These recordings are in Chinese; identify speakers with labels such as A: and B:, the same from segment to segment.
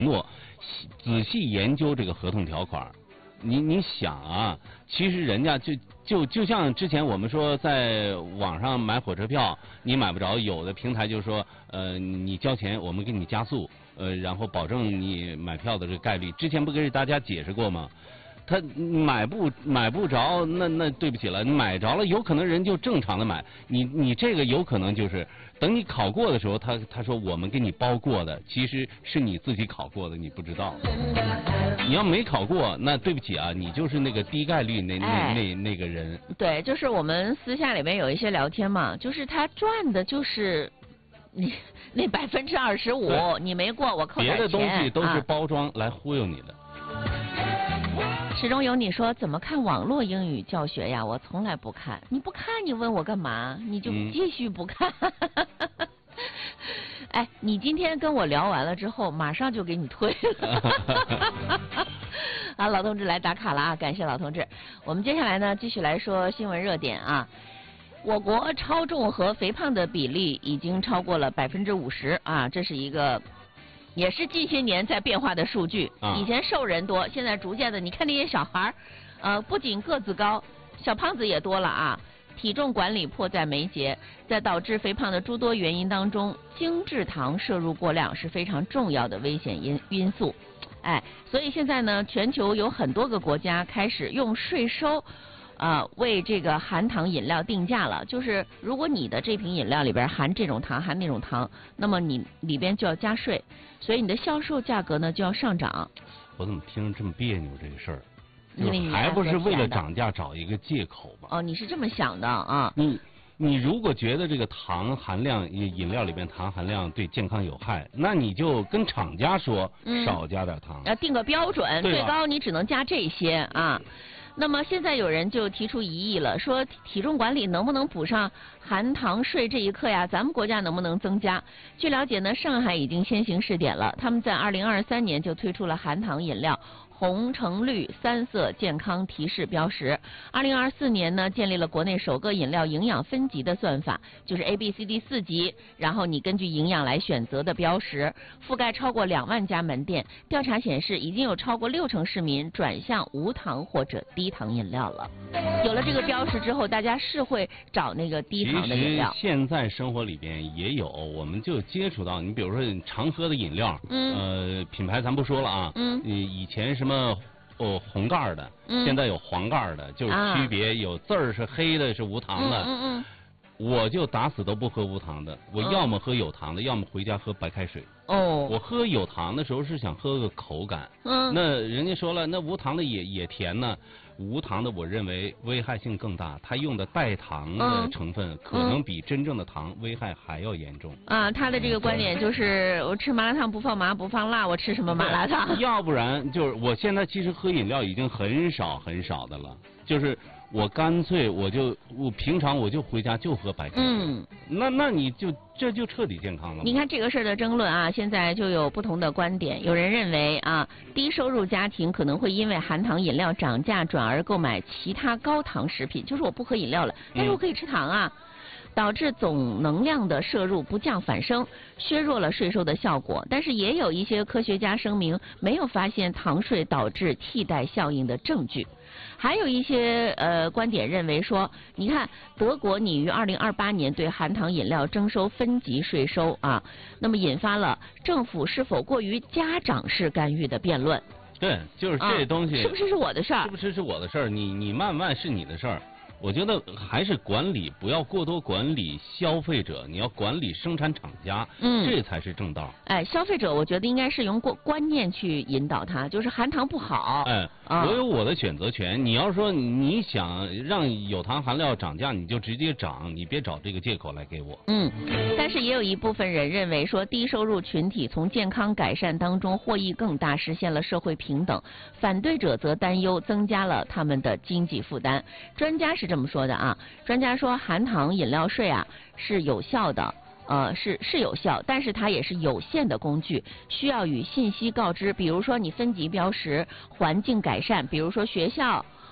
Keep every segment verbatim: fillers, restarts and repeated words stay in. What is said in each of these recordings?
A: 诺仔细研究这个合同条款。你你想啊，其实人家就就就像之前我们说在网上买火车票，你买不着，有的平台就说，呃，你交钱，我们给你加速，呃，然后保证你买票的这个概率。之前不给大家解释过吗？他买不买不着，那那对不起了，你买着了，有可能人就正常的买，你你这个有可能就是等你考过的时候，他他说我们给你包过的，其实是你自己考过的，你不知道。你要没考过，那对不起啊，你就是那个低概率那那、哎、那那个人。
B: 对，就是我们私下里面有一些聊天嘛，就是他赚的就是你那百分之二十五，你没过我扣点钱。
A: 别的东西都是包装来忽悠你的。
B: 始终有你说怎么看网络英语教学呀？我从来不看，你不看你问我干嘛？你就继续不看。嗯、哎，你今天跟我聊完了之后，马上就给你退了。啊，老同志来打卡了啊！感谢老同志。我们接下来呢，继续来说新闻热点啊。我国超重和肥胖的比例已经超过了百分之五十啊，这是一个。也是近些年在变化的数据，啊、以前瘦人多，现在逐渐的，你看那些小孩儿，呃，不仅个子高，小胖子也多了啊。体重管理迫在眉睫，在导致肥胖的诸多原因当中，精制糖摄入过量是非常重要的危险因因素。哎，所以现在呢，全球有很多个国家开始用税收。呃，为这个含糖饮料定价了，就是如果你的这瓶饮料里边含这种糖含那种糖，那么你里边就要加税，所以你的销售价格呢就要上涨。
A: 我怎么听着这么别扭这个事儿？
B: 因为你
A: 还不是为了涨价找一个借口吧？
B: 哦，你是这么想的啊？
A: 你你如果觉得这个糖含量饮料里边糖含量对健康有害，那你就跟厂家说、嗯、少加点糖，
B: 要定个标准，最高你只能加这些啊。那么现在有人就提出疑义了，说体重管理能不能补上含糖税这一课呀？咱们国家能不能增加？据了解呢，上海已经先行试点了，他们在二零二三年就推出了含糖饮料红橙绿三色健康提示标识。二零二四年呢，建立了国内首个饮料营养分级的算法，就是 A B C D 四级，然后你根据营养来选择的标识，覆盖超过两万家门店。调查显示，已经有超过六成市民转向无糖或者低糖饮料了。有了这个标识之后，大家是会找那个低糖的饮料。
A: 其实现在生活里边也有，我们就接触到，你比如说你常喝的饮料，嗯，呃，品牌咱不说了啊，嗯，以前什么。哦，红盖的、嗯，现在有黄盖的，就是区别、啊、有字儿是黑的，是无糖的。嗯嗯嗯。我就打死都不喝无糖的，我要么喝有糖的，嗯、要么回家喝白开水。哦。我喝有糖的时候是想喝个口感。嗯。那人家说了，那无糖的也也甜呢。无糖的我认为危害性更大，它用的代糖的成分可能比真正的糖危害还要严重。
B: 啊，他的这个观点就是我吃麻辣烫不放麻不放辣，我吃什么麻辣烫？
A: 要不然就是我现在其实喝饮料已经很少很少的了，就是我干脆我就我平常我就回家就喝白开水。嗯。那那你就这就彻底健康了。
B: 你看这个事儿的争论啊，现在就有不同的观点。有人认为啊，低收入家庭可能会因为含糖饮料涨价，转而购买其他高糖食品，就是我不喝饮料了，但是我可以吃糖啊。嗯，导致总能量的摄入不降反升，削弱了税收的效果。但是也有一些科学家声明，没有发现糖税导致替代效应的证据。还有一些呃观点认为说，你看德国拟于二零二八年对含糖饮料征收分级税收啊，那么引发了政府是否过于家长式干预的辩论。
A: 对，就是这东西、
B: 啊、是不是是我的事儿？
A: 是不是是我的事儿？你你慢慢是你的事儿。我觉得还是管理，不要过多管理消费者，你要管理生产厂家，嗯，这才是正道。
B: 哎，消费者我觉得应该是用过观念去引导他，就是含糖不好。
A: 哎，啊、我有我的选择权。你要说你想让有糖含料涨价，你就直接涨，你别找这个借口来给我。
B: 嗯，但是也有一部分人认为说，低收入群体从健康改善当中获益更大，实现了社会平等。反对者则担忧增加了他们的经济负担。专家是这么说的啊，专家说含糖饮料税啊是有效的，呃是是有效，但是它也是有限的工具，需要与信息告知，比如说你分级标识、环境改善，比如说学校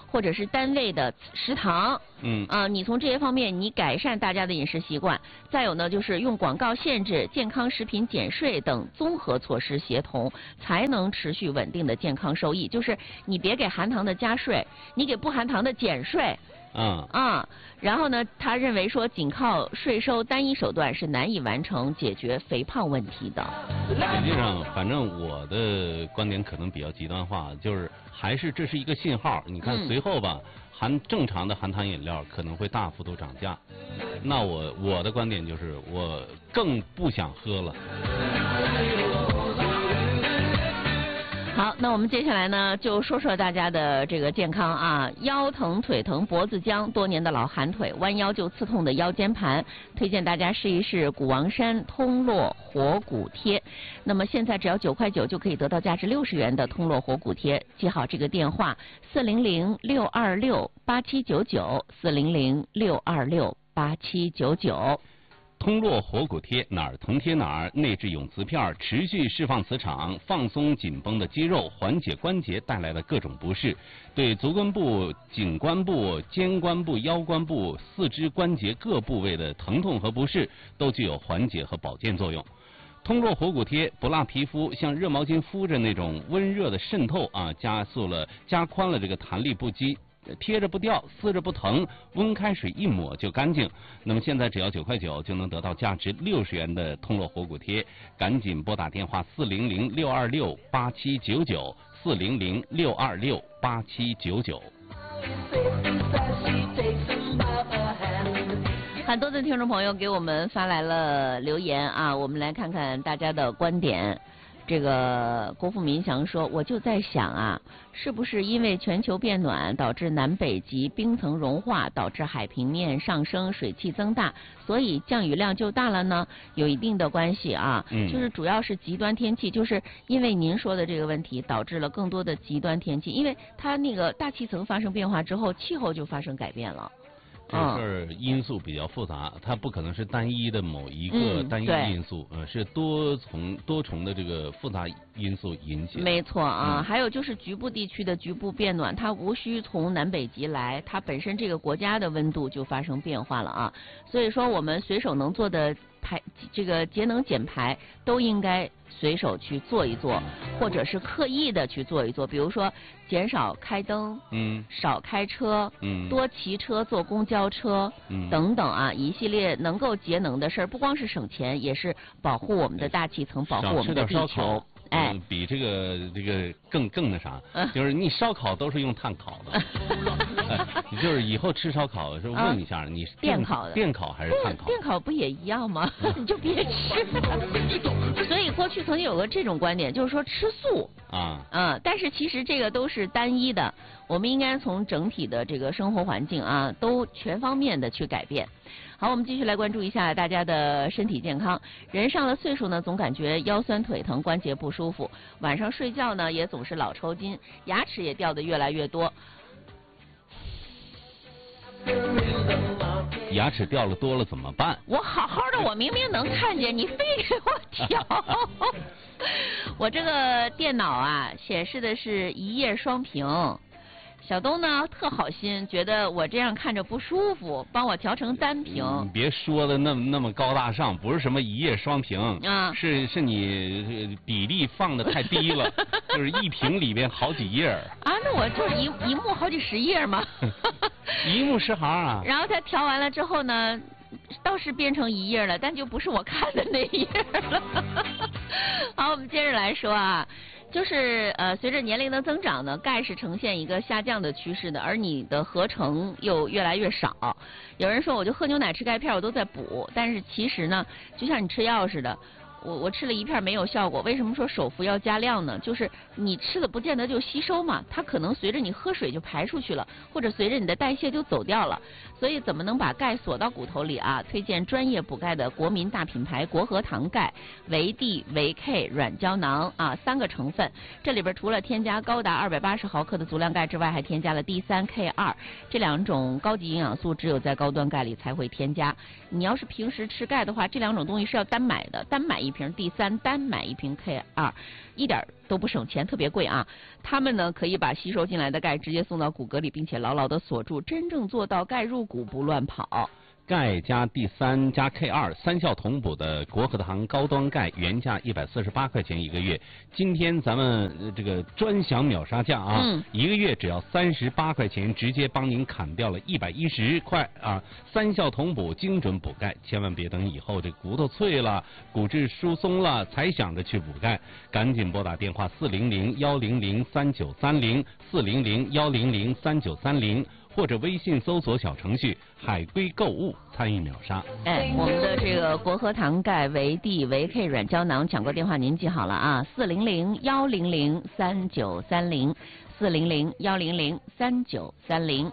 B: 或者是单位的食堂，
A: 嗯
B: 啊、呃，你从这些方面你改善大家的饮食习惯。再有呢，就是用广告限制、健康食品减税等综合措施协同，才能持续稳定的健康收益。就是你别给含糖的加税，你给不含糖的减税。
A: 嗯
B: 啊，然后呢，他认为说仅靠税收单一手段是难以完成解决肥胖问题的。
A: 实际上，反正我的观点可能比较极端化，就是还是这是一个信号。你看随后吧，嗯、含正常的含糖饮料可能会大幅度涨价。那我我的观点就是，我更不想喝了。
B: 好，那我们接下来呢，就说说大家的这个健康啊，腰疼、腿疼、脖子僵，多年的老寒腿，弯腰就刺痛的腰间盘，推荐大家试一试谷王山通络活骨贴。那么现在只要九块九就可以得到价值六十元的通络活骨贴，记好这个电话：四零零六二六八七九九，四零零六二六八七九九。
A: 通络活骨贴哪儿疼贴哪儿，内置永磁片，持续释放磁场，放松紧绷的肌肉，缓解关节带来的各种不适，对足关部、颈关部、肩关部、腰关部、四肢关节各部位的疼痛和不适都具有缓解和保健作用。通络活骨贴不辣皮肤，像热毛巾敷着那种温热的渗透啊，加速了、加宽了这个弹力不羁。贴着不掉，撕着不疼，温开水一抹就干净。那么现在只要九块九就能得到价值六十元的通络活骨贴，赶紧拨打电话四零零六二六八七九九，四零零六二六八七九九。
B: 很多的听众朋友给我们发来了留言啊，我们来看看大家的观点。这个国富民祥说，我就在想啊，是不是因为全球变暖导致南北极冰层融化，导致海平面上升，水汽增大，所以降雨量就大了呢？有一定的关系啊，
A: 嗯，
B: 就是主要是极端天气，就是因为您说的这个问题，导致了更多的极端天气，因为它那个大气层发生变化之后，气候就发生改变了。
A: 这事儿因素比较复杂，它不可能是单一的某一个单一因素，嗯、呃，是多重多重的这个复杂因素引起的。
B: 没错啊、
A: 嗯，
B: 还有就是局部地区的局部变暖，它无需从南北极来，它本身这个国家的温度就发生变化了啊。所以说，我们随手能做的排这个节能减排都应该随手去做一做，或者是刻意的去做一做，比如说减少开灯，
A: 嗯，
B: 少开车，
A: 嗯，
B: 多骑车、坐公交车，
A: 嗯，
B: 等等啊，一系列能够节能的事儿，不光是省钱，也是保护我们的大气层，保护我们的地球。哎、
A: 嗯，比这个这个更更那啥，嗯、就是你烧烤都是用炭烤的，哎、就是以后吃烧烤是问一下、嗯、你
B: 电烤的，
A: 电烤还是炭烤？
B: 电烤不也一样吗？你就别吃。所以过去曾经有个这种观点，就是说吃素
A: 啊，
B: 嗯，但是其实这个都是单一的，我们应该从整体的这个生活环境啊，都全方面的去改变。好，我们继续来关注一下大家的身体健康。人上了岁数呢，总感觉腰酸腿疼、关节不舒服，晚上睡觉呢也总是老抽筋，牙齿也掉得越来越多。
A: 牙齿掉了多了怎么办？
B: 我好好的，我明明能看见，你非给我挑。我这个电脑啊，显示的是一页双屏。小东呢特好心，觉得我这样看着不舒服，帮我调成单屏。
A: 你别说的那么那么高大上，不是什么一页双屏，
B: 啊，
A: 是是你比例放的太低了，就是一屏里边好几页。
B: 啊，那我就是一一幕好几十页嘛。
A: 一目十行啊。
B: 然后他调完了之后呢，倒是变成一页了，但就不是我看的那一页了。好，我们接着来说啊。就是呃，随着年龄的增长呢，钙是呈现一个下降的趋势的，而你的合成又越来越少。有人说，我就喝牛奶吃钙片，我都在补，但是其实呢，就像你吃药似的。我我吃了一片没有效果，为什么说手服要加量呢？就是你吃的不见得就吸收嘛，它可能随着你喝水就排出去了，或者随着你的代谢就走掉了。所以怎么能把钙锁到骨头里啊？推荐专业补钙的国民大品牌国和堂钙维 D 维 K 软胶囊啊，三个成分。这里边除了添加高达二百八十毫克的足量钙之外，还添加了 D 三 K 二这两种高级营养素，只有在高端钙里才会添加。你要是平时吃钙的话，这两种东西是要单买的，单买一一瓶，第三单买一瓶 K 二，一点都不省钱，特别贵啊。它们呢可以把吸收进来的钙直接送到骨骼里，并且牢牢的锁住，真正做到钙入骨不乱跑。
A: 钙加 D 三 加 K 二三效同补的国和堂高端钙原价一百四十八块钱一个月，今天咱们这个专享秒杀价啊，
B: 嗯、
A: 一个月只要三十八块钱，直接帮您砍掉了一百一十块啊！三效同补，精准补钙，千万别等以后这骨头脆了、骨质疏松了才想着去补钙，赶紧拨打电话四零零幺零零三九三零四零零幺零零三九三零。或者微信搜索小程序“海龟购物”参与秒杀。
B: 哎，我们的这个国和堂钙维 D 维 K 软胶囊抢购电话您记好了啊，四零零幺零零三九三零，四零零幺零零三九三零。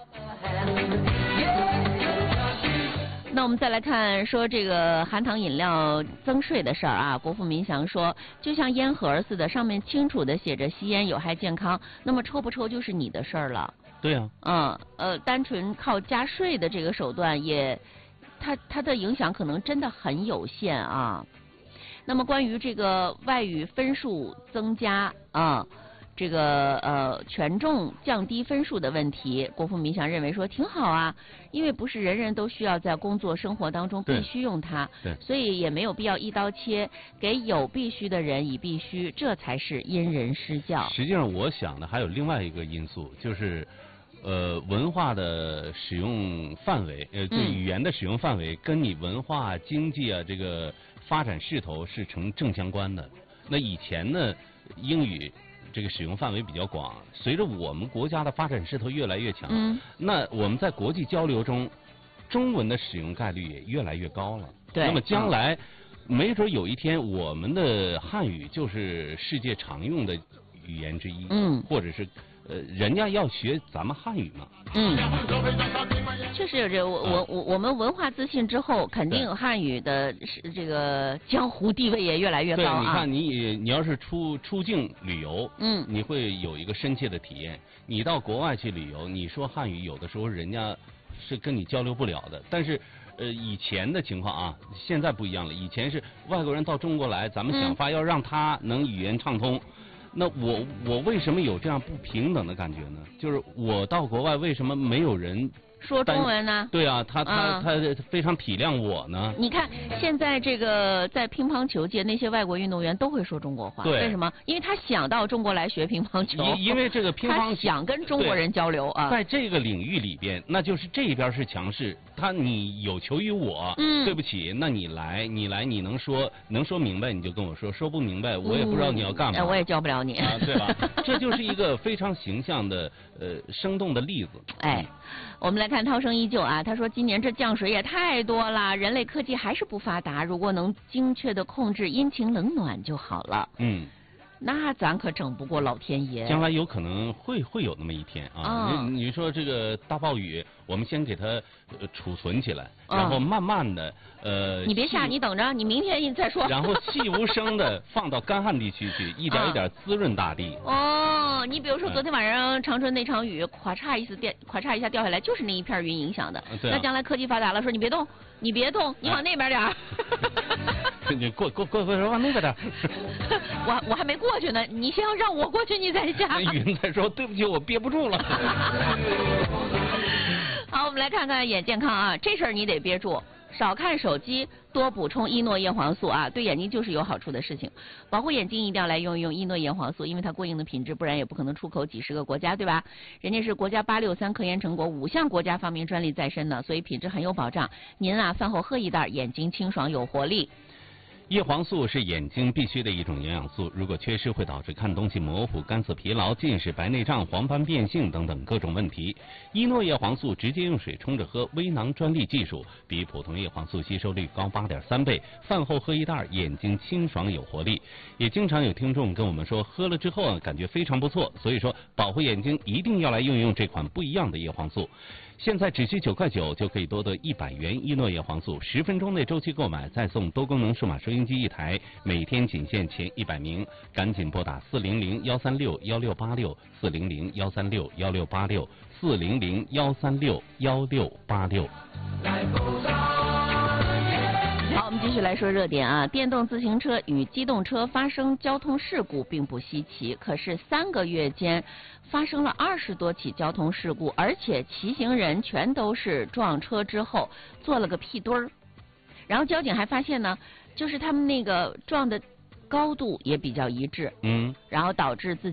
B: 那我们再来看说这个含糖饮料增税的事儿啊，国富民祥说，就像烟盒似的，上面清楚的写着吸烟有害健康，那么抽不抽就是你的事儿了。
A: 对啊，
B: 嗯呃，单纯靠加税的这个手段也，它它的影响可能真的很有限啊。那么关于这个外语分数增加啊，这个呃权重降低分数的问题，国富民祥认为说挺好啊，因为不是人人都需要在工作生活当中必须用它，所以也没有必要一刀切，给有必须的人以必须，这才是因人施教。
A: 实际上，我想的还有另外一个因素，就是。呃，文化的使用范围，呃，对语言的使用范围，跟你文化、经济啊这个发展势头是成正相关的。那以前呢，英语这个使用范围比较广，随着我们国家的发展势头越来越强，
B: 嗯，
A: 那我们在国际交流中，中文的使用概率也越来越高了。
B: 对，
A: 那么将来，嗯、没准有一天，我们的汉语就是世界常用的语言之一，
B: 嗯，
A: 或者是。呃，人家要学咱们汉语嘛。
B: 嗯，确实有这我我我我们文化自信之后，肯定汉语的这个江湖地位也越来越高啊。
A: 对，你看你你要是出出境旅游，
B: 嗯，
A: 你会有一个深切的体验。你到国外去旅游，你说汉语，有的时候人家是跟你交流不了的。但是，呃，以前的情况啊，现在不一样了。以前是外国人到中国来，咱们想法要让他能语言畅通。嗯，那我我为什么有这样不平等的感觉呢？就是我到国外为什么没有人
B: 说中文呢？
A: 对啊，他他、嗯、他非常体谅我呢。
B: 你看现在这个在乒乓球界，那些外国运动员都会说中国话，
A: 对，
B: 为什么？因为他想到中国来学乒乓球，
A: 因因为这个乒乓
B: 他想跟中国人交流啊。
A: 在这个领域里边，那就是这边是强势，他你有求于我，
B: 嗯，
A: 对不起，那你来，你来，你能说能说明白你就跟我说，说不明白我也不知道你要干嘛，
B: 嗯、我也教不了你，
A: 啊，对吧？这就是一个非常形象的呃生动的例子。
B: 哎，我们来看涛声依旧啊，他说今年这降水也太多了，人类科技还是不发达，如果能精确的控制阴晴冷暖就好了。
A: 嗯。
B: 那咱可整不过老天爷。
A: 将来有可能会会有那么一天啊！
B: 哦、
A: 你你说这个大暴雨，我们先给它、呃、储存起来，然后慢慢的呃。
B: 你别下，你等着，你明天再说。
A: 然后细无声的放到干旱地区去，一点一点滋润大地。
B: 哦，你比如说昨天晚上长春那场雨，咵嚓一次掉，咵嚓一下掉下来，就是那一片云影响的。
A: 对、啊。
B: 那将来科技发达了，说你别动，你别动，你往那边点儿。
A: 你过过过过往那边点儿。
B: 我我还没过去呢，你先要让我过去，你再下。
A: 云在说对不起，我憋不住了。
B: 好，我们来看看眼健康啊，这事儿你得憋住。少看手机，多补充依诺叶黄素啊，对眼睛就是有好处的事情。保护眼睛一定要来用一用依诺叶黄素，因为它过硬的品质，不然也不可能出口几十个国家，对吧？人家是国家八六三科研成果，五项国家发明专利在身的，所以品质很有保障。您啊，饭后喝一袋，眼睛清爽有活力。
A: 叶黄素是眼睛必须的一种营养素，如果缺失会导致看东西模糊、干涩疲劳、近视、白内障、黄斑变性等等各种问题。依诺叶黄素直接用水冲着喝，微囊专利技术，比普通叶黄素吸收率高 八点三倍，饭后喝一袋，眼睛清爽有活力。也经常有听众跟我们说，喝了之后啊，感觉非常不错，所以说保护眼睛一定要来用用这款不一样的叶黄素。现在只需九块九就可以多得一百元依诺叶黄素，十分钟内周期购买再送多功能数码收音机一台，每天仅限前一百名，赶紧拨打四零零幺三六幺六八六四零零幺三六幺六八六四零零幺三六幺六八六。
B: 好，我们继续来说热点啊。电动自行车与机动车发生交通事故并不稀奇，可是三个月间发生了二十多起交通事故，而且骑行人全都是撞车之后做了个屁墩儿。然后交警还发现呢，就是他们那个撞的高度也比较一致，
A: 嗯，
B: 然后导致自己